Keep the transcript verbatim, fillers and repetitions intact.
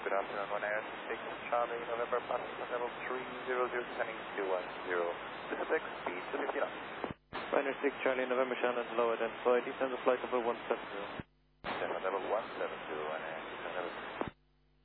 good afternoon, one air six Charlie, November, passenger level three zero zero, descending two one zero, Pacific, speed two fifty knots. Ryanair six Charlie, November, Shannon, low identified, descend the flight level one seven zero. Descend level one seven zero, one air, descend level